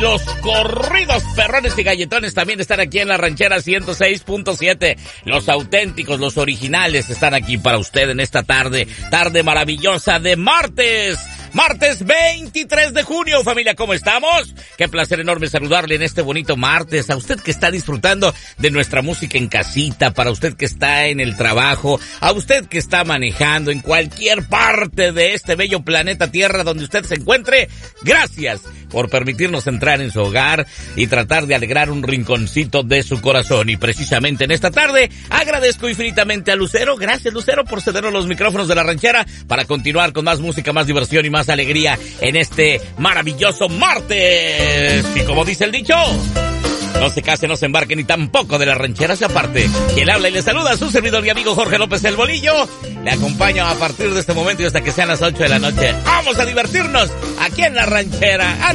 Los corridos perrones y galletones también están aquí en la ranchera 106.7. Los auténticos, los originales están aquí para usted en esta tarde maravillosa de martes 23 de junio. Familia, ¿cómo estamos? Qué placer enorme saludarle en este bonito martes. A usted que está disfrutando de nuestra música en casita, para usted que está en el trabajo, a usted que está manejando en cualquier parte de este bello planeta Tierra donde usted se encuentre. Gracias por permitirnos entrar en su hogar y tratar de alegrar un rinconcito de su corazón. Y precisamente en esta tarde agradezco infinitamente a Lucero. Gracias, Lucero, por cedernos los micrófonos de la ranchera para continuar con más música, más diversión y más alegría en este maravilloso martes. Y como dice el dicho, no se case, no se embarque, ni tampoco de la ranchera se aparte. Quien habla y le saluda a su servidor y amigo Jorge López el Bolillo. Le acompaño a partir de este momento y hasta que sean las 8 de la noche. Vamos a divertirnos aquí en la ranchera.